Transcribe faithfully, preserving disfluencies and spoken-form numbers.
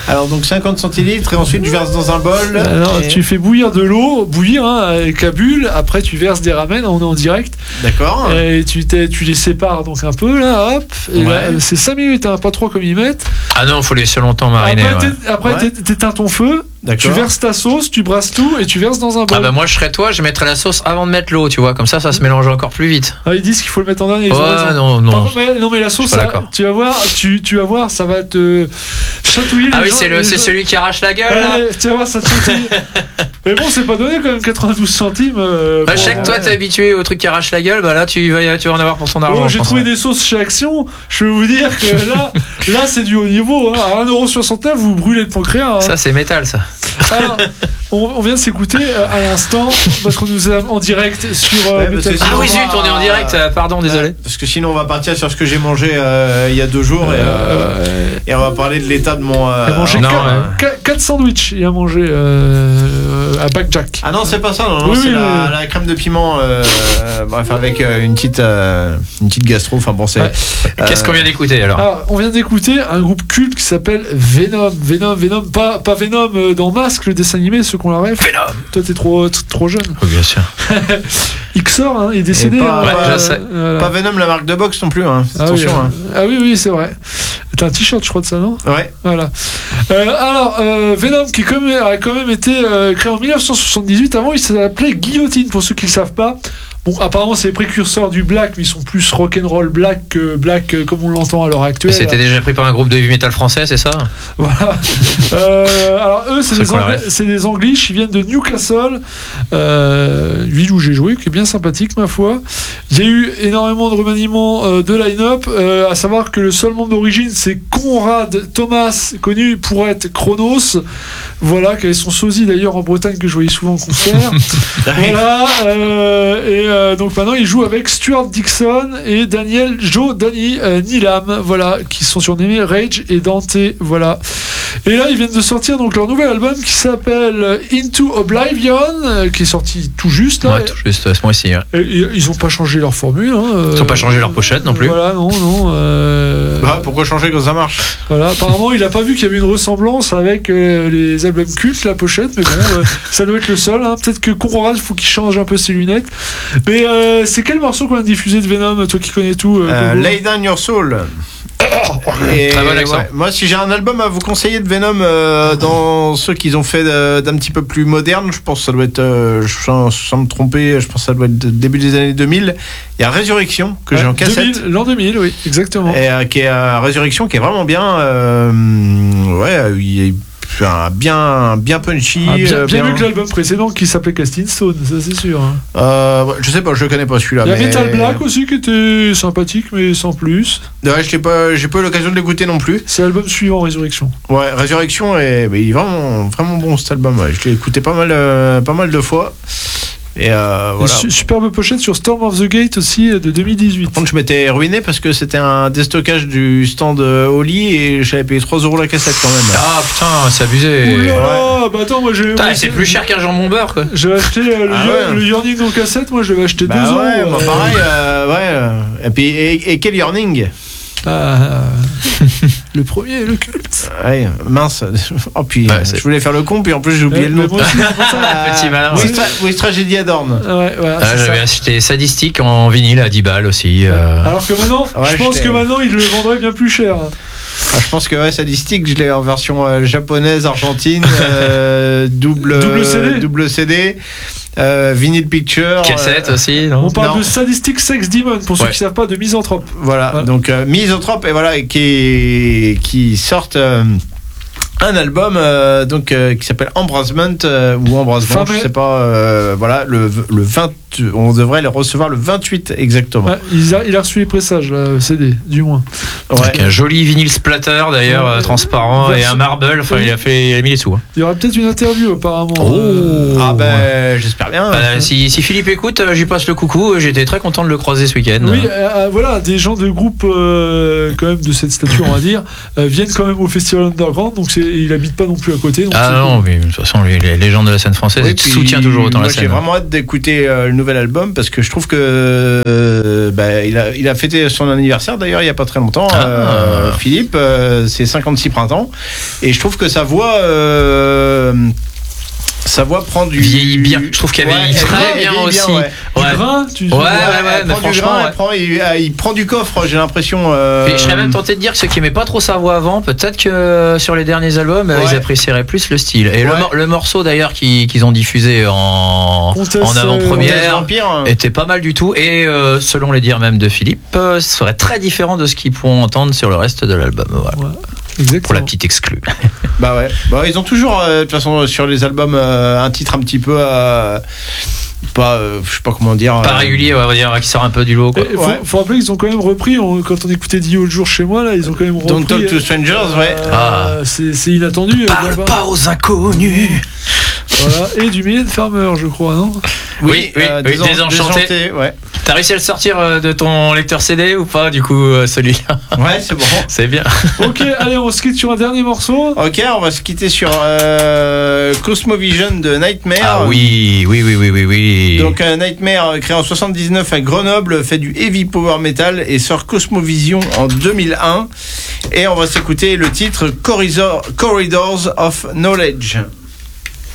Alors donc cinquante centilitres et ensuite je verse dans un bol. Alors, et... tu fais bouillir de l'eau, bouillir hein, avec la bulle. Après tu verses des ramen, on est en direct. D'accord. Et tu, tu les sépares donc un peu là, hop. Et ouais. là, c'est cinq minutes, hein, pas trop comme ils mettent. Ah non, faut laisser longtemps mariner. Après, ouais. après ouais. t'éteins ton feu. D'accord. Tu verses ta sauce, tu brasses tout et tu verses dans un bol. Ah bah moi je serais toi, je mettrais la sauce avant de mettre l'eau, tu vois, comme ça ça se mélange encore plus vite. Ah, ils disent qu'il faut le mettre en dernier. Ouais, non, non. Contre, mais, non mais la sauce, ça, tu vas voir, tu, tu vas voir, ça va te chatouiller. Ah les oui, gens, c'est le, c'est gens. Celui qui arrache la gueule. Là. Ouais, tu vas voir, ça te chatouille. Mais bon, c'est pas donné quand même quatre-vingt-douze centimes. Euh, bah, je sais que toi t'es habitué au truc qui arrache la gueule, bah là tu vas, tu vas en avoir pour son argent. Bon, j'ai trouvé ouais. des sauces chez Action. Je vais vous dire que là, là c'est du haut niveau. Hein. À un euro soixante-neuf, vous brûlez le pancréas. Hein. Ça c'est métal ça. Alors, on, on vient de s'écouter euh, à l'instant parce qu'on nous est en direct sur. Euh, ouais, sinon, ah oui, zut, on est en direct. Euh, pardon, désolé. Parce que sinon on va partir sur ce que j'ai mangé euh, il y a deux jours et, euh, et on va parler de l'état de mon. Euh, il a mangé non, quatre sandwichs. Il a mangé euh, à Backjack. Ah non, c'est pas ça. Non, non oui, c'est oui, la, oui. la crème de piment. Euh, bref, avec euh, une petite, euh, une petite gastro. Enfin bon, c'est. Ouais. Euh, Qu'est-ce qu'on vient d'écouter alors? Alors, on vient d'écouter un groupe culte qui s'appelle Venom. Venom, Venom, pas pas Venom dans Masque, le dessin animé, ceux qu'on la rêve. Venom. Toi, t'es trop trop jeune. Oh, bien sûr. X O R hein, est décédé. Pas, hein, ouais, euh, je sais. voilà. Pas Venom, la marque de boxe non plus. Hein. Ah Attention. oui, hein. ah oui, oui, c'est vrai. T'as un t-shirt, je crois, de ça, non? Ouais. Voilà. Euh, alors, euh, Venom, qui quand même, a quand même été euh, créé en dix-neuf cent soixante-dix-huit. Avant, il s'appelait Guillotine, pour ceux qui ne le savent pas. Bon, apparemment, c'est les précurseurs du black, mais ils sont plus rock'n'roll black que black euh, comme on l'entend à l'heure actuelle. C'était déjà pris par un groupe de heavy metal français, c'est ça? Voilà. euh, alors, eux, c'est des, Angli- c'est des Anglish, ils viennent de Newcastle, euh, ville où j'ai joué, qui est bien sympathique, ma foi. Il y a eu énormément de remaniements euh, de line-up, euh, à savoir que le seul membre d'origine, c'est Conrad Thomas, connu pour être Chronos. Voilà, qui avait son sosie d'ailleurs en Bretagne que je voyais souvent en concert. Voilà, euh, et euh, donc maintenant il joue avec Stuart Dixon et Daniel Joe Danny euh, Neelam, voilà, qui sont surnommés Rage et Dante, voilà. Et là ils viennent de sortir donc leur nouvel album qui s'appelle Into Oblivion, euh, qui est sorti tout juste là. Ouais, tout juste ce mois-ci. Ouais. Et, et, ils ont pas changé leur formule. Hein, euh, ils ont pas changé leur pochette non plus. Voilà, non, non. Euh, bah, pourquoi changer quand ça marche? Voilà, apparemment il a pas vu qu'il y avait une ressemblance avec euh, les albums cultes, la pochette, mais bon, euh, ça doit être le seul. Hein. Peut-être que Conrad, il faut qu'il change un peu ses lunettes. Mais euh, c'est quel morceau qu'on a diffusé de Venom, toi qui connais tout euh, euh, Lay Down Your Soul. Et Très bon accent. Ouais, moi, si j'ai un album à vous conseiller de Venom euh, dans ceux qu'ils ont fait de, d'un petit peu plus moderne, je pense que ça doit être, euh, sans, sans me tromper, je pense que ça doit être début des années deux mille. Il y a Résurrection que ouais, j'ai en cassette. deux mille, l'an deux mille, oui, exactement. Et euh, qui est euh, Résurrection, qui est vraiment bien. Euh, ouais, il est bien, bien punchy. Ah, bien, bien, bien mieux que l'album précédent qui s'appelait Casting Stone, ça c'est sûr. Hein. Euh, je sais pas, je connais pas celui-là. Il y a mais... Metal Black aussi qui était sympathique, mais sans plus. Ouais, je l'ai pas, j'ai pas eu l'occasion de l'écouter non plus. C'est l'album suivant, Résurrection. Ouais, Résurrection est, bah, il est vraiment, vraiment bon cet album. Ouais. Je l'ai écouté pas mal, euh, pas mal de fois. Et euh, voilà. Su- superbe pochette sur Storm of the Gate aussi de deux mille dix-huit. Par contre, je m'étais ruiné parce que c'était un déstockage du stand Oli et j'avais payé trois euros la cassette quand même. Ah putain, c'est abusé. Oulala, ouais. bah attends, moi j'ai. Putain, c'est plus cher qu'un jambon beurre quoi. J'ai acheté euh, le, ah year, ouais. le Yearning en cassette, moi je l'avais acheté bah deux euros. Ouais, bah euh... pareil, euh, ouais. Euh, et puis, et, et quel Yearning? Ah, le premier, le culte. Ouais, mince. Oh, puis ouais, je voulais faire le con, puis en plus j'ai oublié ouais, le nom. Moi aussi, Petit malin. West Tragedy Adorn. Ouais, voilà, ah, j'avais ça. acheté Sadistic en vinyle à dix balles aussi. Euh... Alors que maintenant, ouais, je pense que maintenant il le vendrait bien plus cher. Ah, je pense que ouais, Sadistic, je l'ai en version euh, japonaise, argentine, euh, double, double C D. Euh, double C D. Euh, vinyl picture, cassette euh, aussi. Non on parle non. de Sadistic Sex Demon pour ceux ouais. qui savent pas, de Misanthrope. Voilà, voilà. Donc euh, Misanthrope et voilà qui qui sortent euh, un album euh, donc euh, qui s'appelle Embracement euh, ou Embracement, je sais pas. Euh, voilà, le le vingt, on devrait le recevoir le vingt-huit exactement. Ouais, il, a, il a reçu les pressages, le C D, du moins. Ouais. Avec un joli vinyle splatter d'ailleurs, ouais, euh, transparent et un marble. Enfin, il a fait, il a mis les sous. Hein. Il y aura peut-être une interview apparemment. Oh. Euh, ah ben, ouais. J'espère bien. Euh, si, si Philippe écoute, euh, j'y passe le coucou. J'étais très content de le croiser ce week-end. Oui, euh, voilà, des gens de groupe euh, quand même de cette stature, on va dire, euh, viennent quand même au Festival Underground, donc c'est, il habite pas non plus à côté. Donc ah non, cool. Mais de toute façon, les, les gens de la scène française oui, soutiennent toujours autant moi, la scène. J'ai vraiment hâte d'écouter euh, le nouveau nouvel album parce que je trouve que euh, bah, il a il a fêté son anniversaire d'ailleurs il y a pas très longtemps. Ah. Euh, Philippe, euh, c'est cinquante-six printemps et je trouve que sa voix. Euh, Sa voix prend du vieillit bien. Je trouve qu'elle vieillit ouais, très bien aussi. Bien, ouais. Du ouais. grain, tu ouais, ouais, ouais, elle prend du grain, ouais. elle prend, il, il prend du coffre. J'ai l'impression. Euh... Je serais même tenté de dire que ceux qui n'aimaient pas trop sa voix avant, peut-être que sur les derniers albums, ouais. ils apprécieraient plus le style. Et ouais. le, le morceau d'ailleurs qu'ils, qu'ils ont diffusé en, en avant-première était pas mal du tout. Et euh, selon les dires même de Philippe, euh, ce serait très différent de ce qu'ils pourront entendre sur le reste de l'album. Voilà. Ouais. Exactement. Pour la petite exclue. Bah ouais. Bah ils ont toujours euh, de toute façon sur les albums euh, un titre un petit peu euh, pas euh, je sais pas comment dire pas euh, régulier ouais, on va dire qui sort un peu du lot quoi. Il faut, ouais. faut rappeler qu'ils ont quand même repris on, quand on écoutait Dio le jour chez moi là ils ont quand même repris Don't Talk to Strangers ouais. Euh, ah. c'est, c'est inattendu. Parle pas aux inconnus. Voilà et du Mylène Farmer je crois non. Oui, oui, oui, euh, oui désenchanté. désenchanté ouais. T'as réussi à le sortir de ton lecteur C D ou pas du coup celui-là? Ouais c'est bon. C'est bien. Ok allez on se quitte sur un dernier morceau. Ok on va se quitter sur euh, Cosmovision de Nightmare. Ah oui oui oui oui oui oui. Donc euh, Nightmare créé en soixante-dix-neuf à Grenoble fait du heavy power metal et sort Cosmovision en deux mille un et on va s'écouter le titre Corridor, Corridors of Knowledge.